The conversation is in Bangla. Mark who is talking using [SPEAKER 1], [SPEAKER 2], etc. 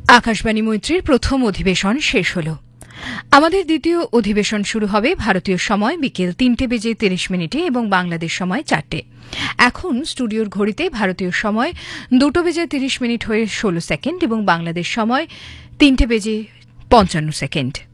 [SPEAKER 1] আকাশবাণী মৈত্রীর প্রথম অধিবেশন শেষ হল। আমাদের দ্বিতীয় অধিবেশন শুরু হবে ভারতীয় সময় বিকেল 3:30 এবং বাংলাদেশ সময় 4টে। এখন স্টুডিওর ঘড়িতে ভারতীয় সময় 2:30 হয়ে 16 সেকেন্ড এবং বাংলাদেশ সময় 3:55।